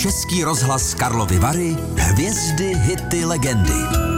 Český rozhlas Karlovy Vary, hvězdy, hity, legendy.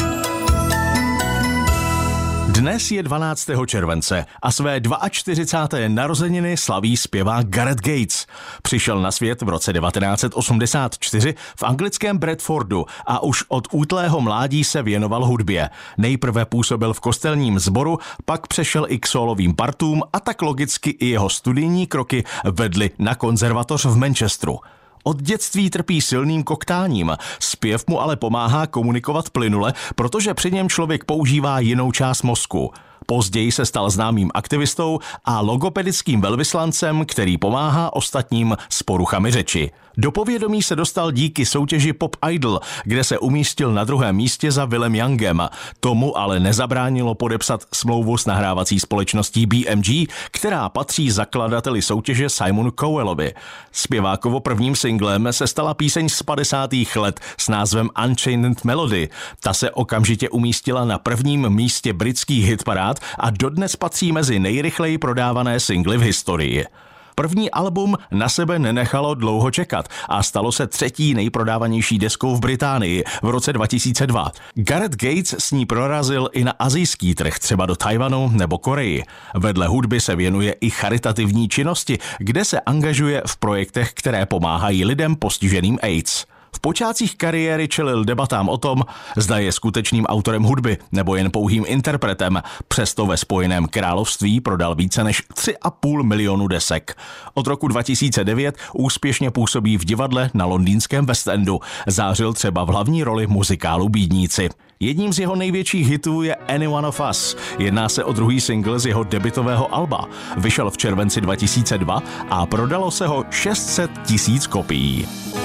Dnes je 12. července a své 42. narozeniny slaví zpěvák Gareth Gates. Přišel na svět v roce 1984 v anglickém Bradfordu a už od útlého mládí se věnoval hudbě. Nejprve působil v kostelním sboru, pak přešel i k sólovým partům a tak logicky i jeho studijní kroky vedly na konzervatoř v Manchesteru. Od dětství trpí silným koktáním, zpěv mu ale pomáhá komunikovat plynule, protože při něm člověk používá jinou část mozku. Později se stal známým aktivistou a logopedickým velvyslancem, který pomáhá ostatním s poruchami řeči. Do povědomí se dostal díky soutěži Pop Idol, kde se umístil na 2. místě za Willem Youngem. Tomu ale nezabránilo podepsat smlouvu s nahrávací společností BMG, která patří zakladateli soutěže Simonu Cowellovi. Zpěvákovo prvním singlem se stala píseň z 50. let s názvem Unchained Melody. Ta se okamžitě umístila na 1. místě britských hitparád a dodnes patří mezi nejrychleji prodávané singly v historii. První album na sebe nenechalo dlouho čekat a stalo se 3. nejprodávanější deskou v Británii v roce 2002. Gareth Gates s ní prorazil i na asijský trh, třeba do Tajvanu nebo Koreji. Vedle hudby se věnuje i charitativní činnosti, kde se angažuje v projektech, které pomáhají lidem postiženým AIDS. V počátcích kariéry čelil debatám o tom, zda je skutečným autorem hudby nebo jen pouhým interpretem. Přesto ve Spojeném království prodal více než 3,5 milionu desek. Od roku 2009 úspěšně působí v divadle na londýnském West Endu. Zářil třeba v hlavní roli muzikálu Bídníci. Jedním z jeho největších hitů je Any One of Us. Jedná se o druhý single z jeho debutového alba. Vyšel v červenci 2002 a prodalo se ho 600 000 kopií.